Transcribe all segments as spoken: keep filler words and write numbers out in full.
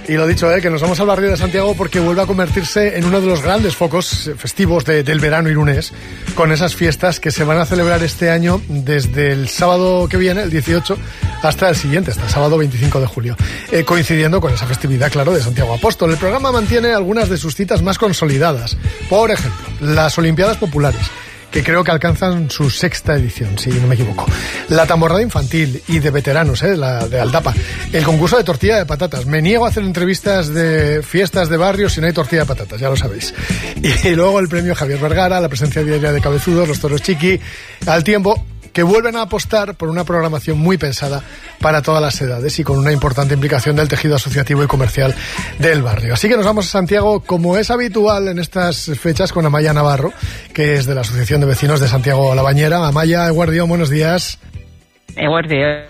Y lo dicho, ¿eh? que nos vamos al barrio de Santiago porque vuelve a convertirse en uno de los grandes focos festivos de, del verano irunés, con esas fiestas que se van a celebrar este año desde el sábado que viene, el dieciocho, hasta el siguiente, hasta el sábado veinticinco de julio, eh, coincidiendo con esa festividad, claro, de Santiago Apóstol. El programa mantiene algunas de sus citas más consolidadas. Por ejemplo, las Olimpiadas Populares, que creo que alcanzan su sexta edición, si no me equivoco. La tamborrada infantil y de veteranos, ¿eh? La de Aldapa. El concurso de tortilla de patatas. Me niego a hacer entrevistas de fiestas de barrio si no hay tortilla de patatas, ya lo sabéis. Y luego el premio Javier Vergara, la presencia diaria de Cabezudos, los toros Chiqui, Al Tiempo, que vuelven a apostar por una programación muy pensada para todas las edades y con una importante implicación del tejido asociativo y comercial del barrio. Así que nos vamos a Santiago, como es habitual en estas fechas, con Amaya Navarro, que es de la Asociación de Vecinos de Santiago La Bañera. Amaya, Eguardión, buenos días. Eguardión,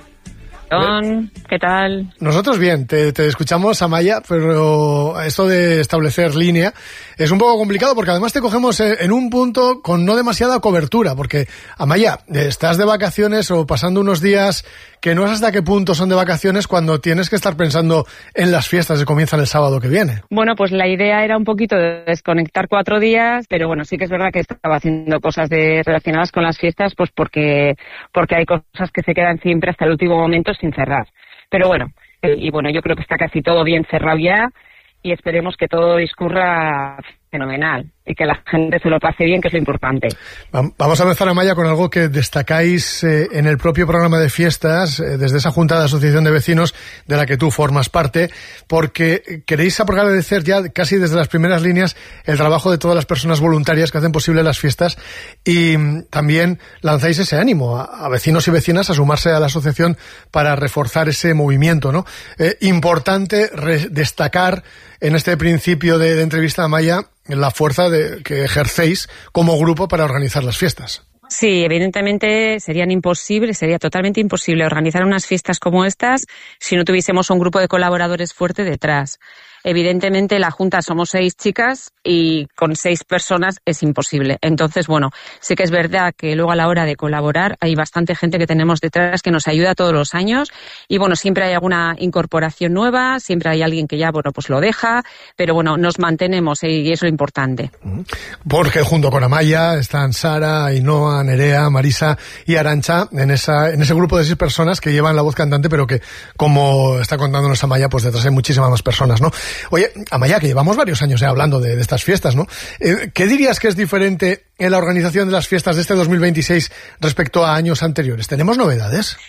¿qué tal? Nosotros bien, te, te escuchamos, Amaya, pero esto de establecer línea es un poco complicado porque además te cogemos en un punto con no demasiada cobertura, porque, Amaya, estás de vacaciones o pasando unos días que no es hasta qué punto son de vacaciones cuando tienes que estar pensando en las fiestas que comienzan el sábado que viene. Bueno, pues la idea era un poquito de desconectar cuatro días, pero bueno, sí que es verdad que estaba haciendo cosas de, relacionadas con las fiestas, pues porque, porque hay cosas que se quedan siempre hasta el último momento sin cerrar. Pero bueno, y bueno, yo creo que está casi todo bien cerrado ya y esperemos que todo discurra fenomenal y que la gente se lo pase bien, que es lo importante. Vamos a empezar, Amaya, con algo que destacáis eh, en el propio programa de fiestas, eh, desde esa Junta de Asociación de Vecinos de la que tú formas parte, porque queréis agradecer ya casi desde las primeras líneas el trabajo de todas las personas voluntarias que hacen posible las fiestas y mm, también lanzáis ese ánimo a, a vecinos y vecinas a sumarse a la asociación para reforzar ese movimiento, ¿no? Eh, importante re- destacar en este principio de, de entrevista, Amaya, la fuerza de, que ejercéis como grupo para organizar las fiestas. Sí, evidentemente serían imposibles, sería totalmente imposible organizar unas fiestas como estas si no tuviésemos un grupo de colaboradores fuerte detrás. Evidentemente la Junta somos seis chicas y con seis personas es imposible. Entonces, bueno, sí que es verdad que luego a la hora de colaborar hay bastante gente que tenemos detrás que nos ayuda todos los años y bueno, siempre hay alguna incorporación nueva, siempre hay alguien que ya, bueno, pues lo deja, pero bueno, nos mantenemos y eso es lo importante. Porque junto con Amaya están Sara, Ainhoa, Nerea, Marisa y Arantxa en esa en ese grupo de seis personas que llevan la voz cantante, pero que, como está contándonos Amaya, pues detrás hay muchísimas más personas, ¿no? Oye, Amaya, que llevamos varios años ya hablando de, de estas fiestas, ¿no? Eh, ¿Qué dirías que es diferente en la organización de las fiestas de este dos mil veintiséis respecto a años anteriores? ¿Tenemos novedades?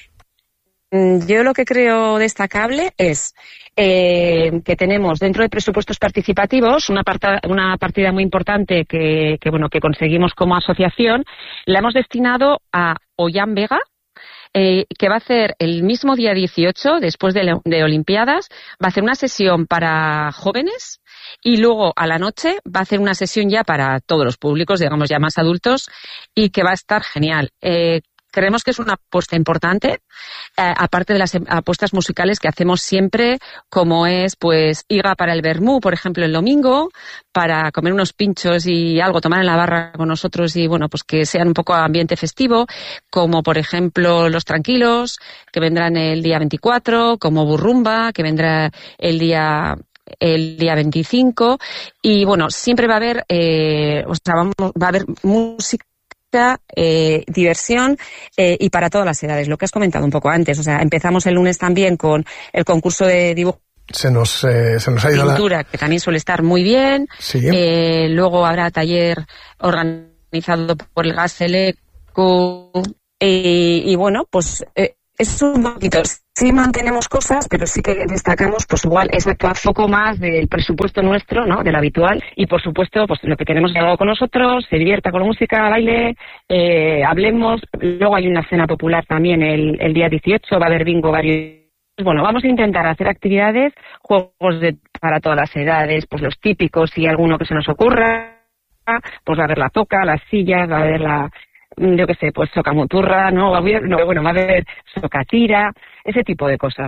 Yo lo que creo destacable es eh, que tenemos dentro de presupuestos participativos una, parta, una partida muy importante que, que, bueno, que conseguimos como asociación. La hemos destinado a Ollán Vega, Eh, que va a hacer el mismo día dieciocho, después de, de Olimpiadas, va a hacer una sesión para jóvenes y luego a la noche va a hacer una sesión ya para todos los públicos, digamos ya más adultos, y que va a estar genial. Eh, Creemos que es una apuesta importante, eh, aparte de las apuestas musicales que hacemos siempre, como es pues Iga para el vermú, por ejemplo, el domingo, para comer unos pinchos y algo, tomar en la barra con nosotros y bueno, pues que sean un poco ambiente festivo, como por ejemplo Los Tranquilos, que vendrán el día veinticuatro, como Burrumba, que vendrá el día el día veinticinco, y bueno, siempre va a haber, eh, o sea, vamos, va a haber música, Eh, diversión eh, y para todas las edades, lo que has comentado un poco antes. O sea, empezamos el lunes también con el concurso de dibujo. Se nos, eh, se nos ha ido pintura, la... que también suele estar muy bien. Sí. Eh, luego habrá taller organizado por el Gas Eleco. Eh, y bueno, pues eh, es un poquito. Sí mantenemos cosas, pero sí que destacamos, pues igual, exacto, a foco más del presupuesto nuestro, ¿no? Del habitual. Y por supuesto, pues lo que queremos es algo con nosotros, se divierta con la música, baile, eh, hablemos. Luego hay una cena popular también el, el día dieciocho, va a haber bingo varios. Bueno, vamos a intentar hacer actividades, juegos de, para todas las edades, pues los típicos y alguno que se nos ocurra. Pues va a haber la toca, las sillas, va a haber la, yo qué sé, pues socamuturra, ¿no? Va a haber, no, bueno, va a haber socatira, ese tipo de cosas, ¿no?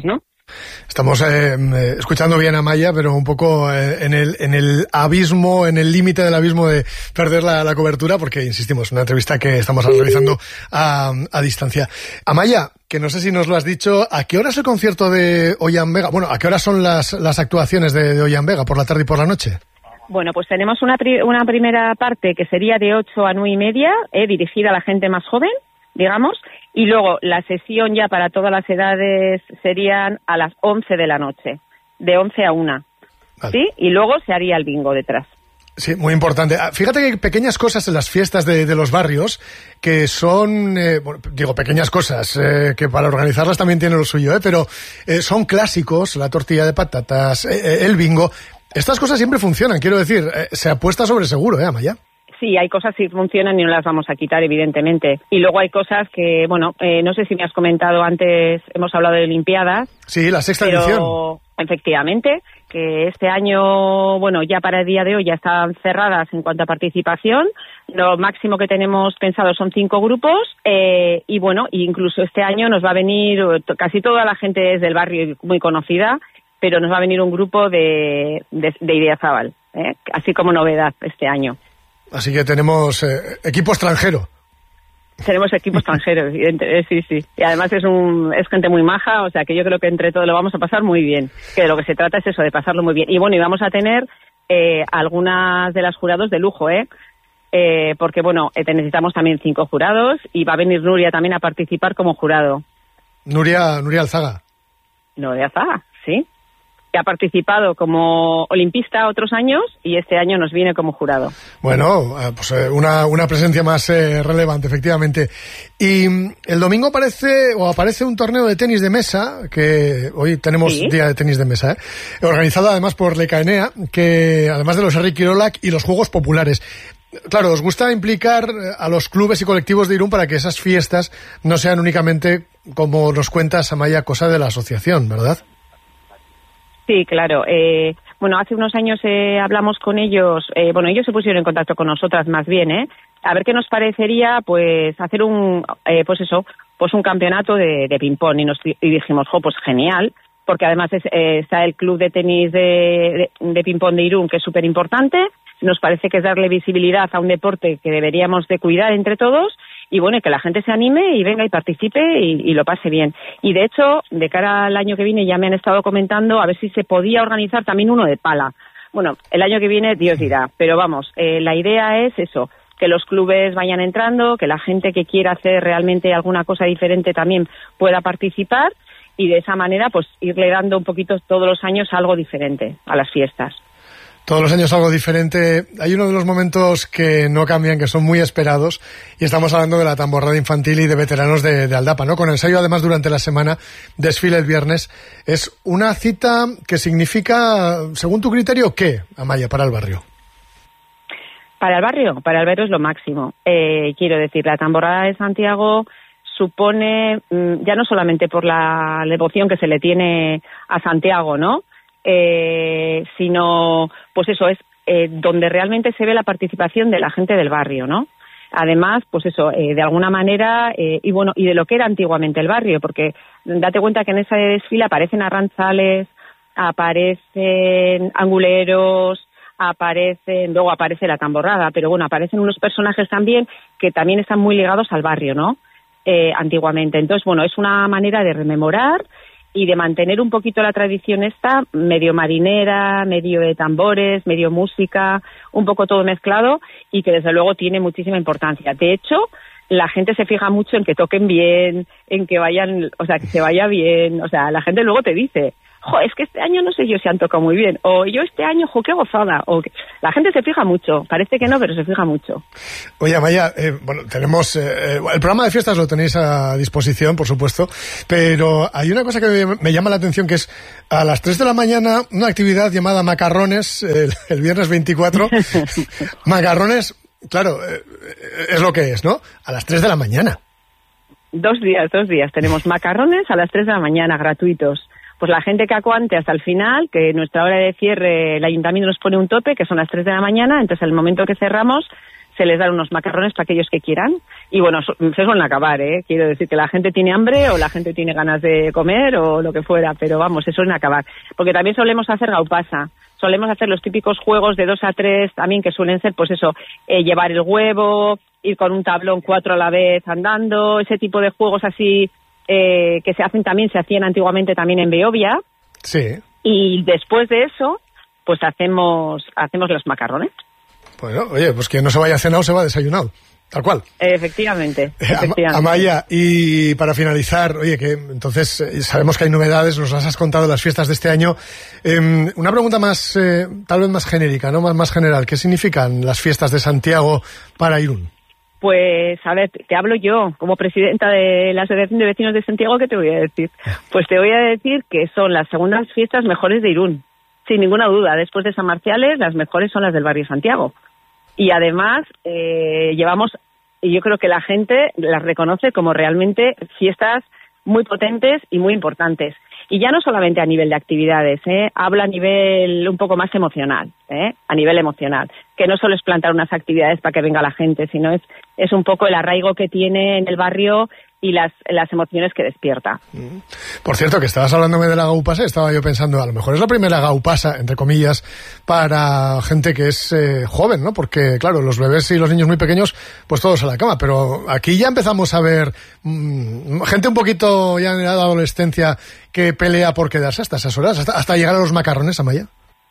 Estamos eh, escuchando bien a Maya, pero un poco eh, en el en el abismo, en el límite del abismo de perder la, la cobertura, porque, insistimos, una entrevista que estamos realizando a, a distancia. Amaya, que no sé si nos lo has dicho, ¿a qué hora es el concierto de Ollán Vega? Bueno, ¿a qué hora son las, las actuaciones de, de Ollán Vega? ¿Por la tarde y por la noche? Bueno, pues tenemos una, pri- una primera parte que sería de ocho a nueve y media, eh, dirigida a la gente más joven, digamos, y luego la sesión ya para todas las edades serían a las once de la noche, de once a una, vale. ¿Sí? Y luego se haría el bingo detrás. Sí, muy importante. Fíjate que hay pequeñas cosas en las fiestas de, de los barrios que son, eh, bueno, digo, pequeñas cosas, eh, que para organizarlas también tiene lo suyo, eh, pero eh, son clásicos, la tortilla de patatas, eh, el bingo. Estas cosas siempre funcionan, quiero decir, eh, se apuesta sobre seguro, ¿eh, Amaya? Sí, hay cosas que funcionan y no las vamos a quitar, evidentemente. Y luego hay cosas que, bueno, eh, no sé si me has comentado antes, hemos hablado de Olimpiadas. Sí, la sexta pero, edición. Efectivamente, que este año, bueno, ya para el día de hoy ya están cerradas en cuanto a participación. Lo máximo que tenemos pensado son cinco grupos eh, y, bueno, incluso este año nos va a venir, casi toda la gente es del barrio muy conocida, pero nos va a venir un grupo de, de, de Idiazábal, ¿eh? Así como novedad este año. Así que tenemos eh, equipo extranjero. Tenemos equipo extranjero, evidente, sí, sí. Y además es un es gente muy maja, o sea que yo creo que entre todos lo vamos a pasar muy bien. Que de lo que se trata es eso, de pasarlo muy bien. Y bueno, y vamos a tener eh, algunas de las jurados de lujo, ¿eh? eh porque bueno, eh, necesitamos también cinco jurados y va a venir Nuria también a participar como jurado. Nuria, Nuria Alzaga. Nuria Alzaga, sí. Que ha participado como olimpista otros años y este año nos viene como jurado. Bueno, pues una, una presencia más eh, relevante, efectivamente. Y el domingo aparece o aparece un torneo de tenis de mesa, que hoy tenemos ¿Sí? día de tenis de mesa, ¿eh? Organizado además por Lecaenea, que además de los Henrik Kirolak y los Juegos Populares. Claro, os gusta implicar a los clubes y colectivos de Irún para que esas fiestas no sean únicamente, como nos cuentas, Amaya, cosa de la asociación, ¿verdad? Sí, claro. Eh, bueno, hace unos años eh, hablamos con ellos, eh, bueno, ellos se pusieron en contacto con nosotras más bien, ¿eh? A ver qué nos parecería, pues, hacer un, eh, pues eso, pues un campeonato de, de ping-pong. Y, nos, y dijimos, jo, pues genial, porque además es, eh, está el club de tenis de, de, de ping-pong de Irún, que es súper importante. Nos parece que es darle visibilidad a un deporte que deberíamos de cuidar entre todos. Y bueno, que la gente se anime y venga y participe y, y lo pase bien. Y de hecho, de cara al año que viene ya me han estado comentando a ver si se podía organizar también uno de pala. Bueno, el año que viene Dios dirá, pero vamos, eh, la idea es eso, que los clubes vayan entrando, que la gente que quiera hacer realmente alguna cosa diferente también pueda participar y de esa manera pues irle dando un poquito todos los años algo diferente a las fiestas. Todos los años algo diferente. Hay uno de los momentos que no cambian, que son muy esperados, y estamos hablando de la tamborrada infantil y de veteranos de, de Aldapa, ¿no? Con ensayo además durante la semana, desfile el viernes. Es una cita que significa, según tu criterio, ¿qué, Amaya, para el barrio? Para el barrio, para el barrio es lo máximo. Eh, quiero decir, la tamborrada de Santiago supone, ya no solamente por la devoción que se le tiene a Santiago, ¿no? Eh, sino, pues eso, es eh, donde realmente se ve la participación de la gente del barrio, ¿no? Además, pues eso, eh, de alguna manera, eh, y bueno, y de lo que era antiguamente el barrio, porque date cuenta que en ese desfile aparecen arranzales, aparecen anguleros, aparecen, luego aparece la tamborrada, pero bueno, aparecen unos personajes también que también están muy ligados al barrio, ¿no? Eh, antiguamente. Entonces, bueno, es una manera de rememorar y de mantener un poquito la tradición esta, medio marinera, medio de tambores, medio música, un poco todo mezclado y que desde luego tiene muchísima importancia. De hecho, la gente se fija mucho en que toquen bien, en que vayan, o sea, que se vaya bien, o sea, la gente luego te dice, jo, es que este año no sé yo si han tocado muy bien, o yo este año, jo, qué gozada, o que... la gente se fija mucho, parece que no, pero se fija mucho. Oye, Amaya, eh, bueno, tenemos, eh, el programa de fiestas lo tenéis a disposición, por supuesto, pero hay una cosa que me, me llama la atención, que es a las tres de la mañana, una actividad llamada Macarrones, el, el viernes veinticuatro, Macarrones, claro, eh, es lo que es, ¿no? A las tres de la mañana. Dos días, dos días, tenemos macarrones a las tres de la mañana, gratuitos. Pues la gente que aguante hasta el final, que nuestra hora de cierre, el ayuntamiento nos pone un tope, que son las tres de la mañana, entonces al momento que cerramos, se les dan unos macarrones para aquellos que quieran. Y bueno, se suelen acabar, ¿eh? Quiero decir que la gente tiene hambre o la gente tiene ganas de comer o lo que fuera, pero vamos, se suelen acabar. Porque también solemos hacer gaupasa. Solemos hacer los típicos juegos de dos a tres también, que suelen ser, pues eso, eh, llevar el huevo, ir con un tablón cuatro a la vez andando, ese tipo de juegos así eh, que se hacen también, se hacían antiguamente también en Beovia. Sí. Y después de eso, pues hacemos hacemos los macarrones. Bueno, oye, pues que no se vaya cenado, se va desayunado. Tal cual. Efectivamente, efectivamente. Amaya, y para finalizar, oye, que entonces eh, sabemos que hay novedades, nos las has contado las fiestas de este año. Eh, una pregunta más, eh, tal vez más genérica, ¿no? Más, más general. ¿Qué significan las fiestas de Santiago para Irún? Pues, a ver, te hablo yo, como presidenta de la Asociación de Vecinos de Santiago, ¿qué te voy a decir? Pues te voy a decir que son las segundas fiestas mejores de Irún. Sin ninguna duda, después de San Marciales, las mejores son las del barrio Santiago. Y además, eh, llevamos, y yo creo que la gente las reconoce como realmente fiestas muy potentes y muy importantes. Y ya no solamente a nivel de actividades, ¿eh? Habla a nivel un poco más emocional, ¿eh? A nivel emocional. Que no solo es plantar unas actividades para que venga la gente, sino es, es un poco el arraigo que tiene en el barrio y las, las emociones que despierta. Por cierto, que estabas hablándome de la gaupasa, estaba yo pensando, a lo mejor es la primera gaupasa, entre comillas, para gente que es eh, joven, ¿no? Porque, claro, los bebés y los niños muy pequeños, pues todos a la cama, pero aquí ya empezamos a ver mmm, gente un poquito ya en edad de adolescencia que pelea por quedarse hasta esas horas, hasta, hasta llegar a los macarrones, Amaya.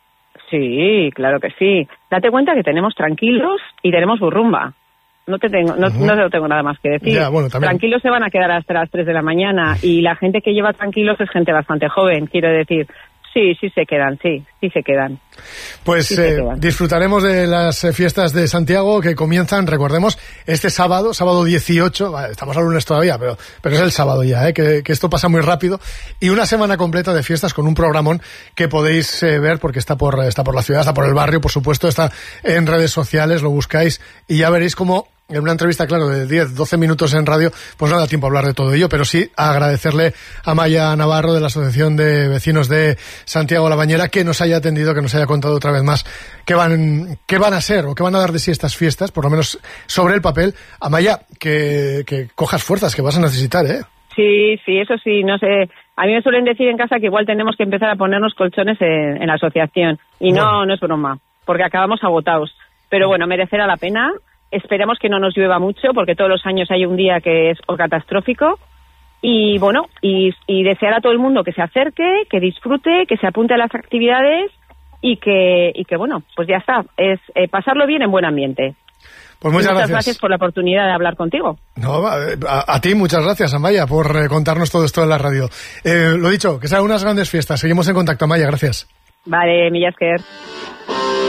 Sí, claro que sí. Date cuenta que tenemos tranquilos y tenemos burrumba. No te tengo, no, uh-huh. no tengo nada más que decir. Ya, bueno, tranquilos se van a quedar hasta las tres de la mañana y la gente que lleva tranquilos es gente bastante joven, quiero decir. Sí, sí se quedan, sí, sí se quedan. Pues sí eh, quedan. Disfrutaremos de las fiestas de Santiago que comienzan, recordemos, este sábado, sábado dieciocho, vale, estamos al lunes todavía, pero, pero es el sábado ya, eh, que, que esto pasa muy rápido, y una semana completa de fiestas con un programón que podéis eh, ver porque está por, está por la ciudad, está por el barrio, por supuesto, está en redes sociales, lo buscáis y ya veréis cómo en una entrevista, claro, de diez, doce minutos en radio, pues no da tiempo a hablar de todo ello, pero sí a agradecerle a Amaya Navarro de la Asociación de Vecinos de Santiago La Bañera que nos haya atendido, que nos haya contado otra vez más qué van, qué van a ser o qué van a dar de sí estas fiestas, por lo menos sobre el papel. Amaya, que, que cojas fuerzas, que vas a necesitar, ¿eh? Sí, sí, eso sí, no sé. A mí me suelen decir en casa que igual tenemos que empezar a ponernos colchones en, en la asociación. Y no, bueno. no es broma, porque acabamos agotados. Pero bueno, merecerá la pena. Esperemos que no nos llueva mucho, porque todos los años hay un día que es catastrófico. Y bueno, y, y desear a todo el mundo que se acerque, que disfrute, que se apunte a las actividades y que, y que bueno, pues ya está. Es eh, pasarlo bien en buen ambiente. Pues muchas, muchas gracias. gracias por la oportunidad de hablar contigo. No, a, a ti muchas gracias, Amaya, por eh, contarnos todo esto en la radio. Eh, lo dicho, que sean unas grandes fiestas. Seguimos en contacto, Amaya, gracias. Vale, Millasker.